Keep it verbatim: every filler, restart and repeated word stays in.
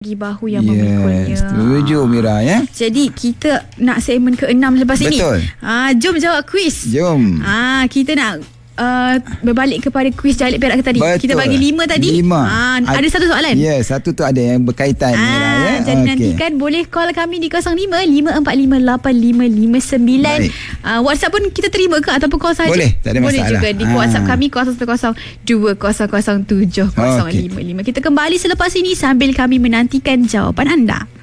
Bagi bahu yang yes, memikulnya. Setuju Mira ya. Jadi kita nak segmen keenam lepas Betul. ini. Ah, jom jawab kuis. Jom. Ah, kita nak uh, berbalik kepada kuis Jalip Perak tadi. Betul. Kita bagi lima tadi. Lima. Ah, ada satu soalan. Ya, yes, satu tu ada yang berkaitan Ah, Mira ya. jadi okay. nantikan boleh call kami di kosong lima lima empat lima lapan lima lima sembilan. Uh, WhatsApp pun kita terima ke ataupun call saja? Boleh, tak ada Boleh masalah. juga di Ah. WhatsApp kami kosong satu kosong dua kosong kosong tujuh kosong lima lima. Kita kembali selepas ini sambil kami menantikan jawapan anda.